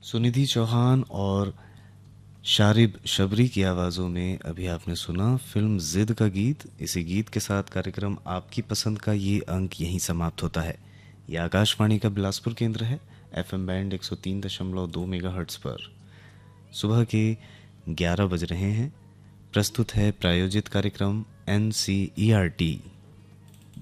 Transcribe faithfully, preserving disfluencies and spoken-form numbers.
सुनिधि चौहान और शारिब शबरी की आवाज़ों में अभी आपने सुना फिल्म जिद का गीत। इसी गीत के साथ कार्यक्रम आपकी पसंद का ये अंक यहीं समाप्त होता है। यह आकाशवाणी का बिलासपुर केंद्र है, एफएम बैंड एक सौ तीन दशमलव दो मेगाहर्ट्ज़ पर। सुबह के ग्यारह बज रहे हैं। प्रस्तुत है प्रायोजित कार्यक्रम N C E R T.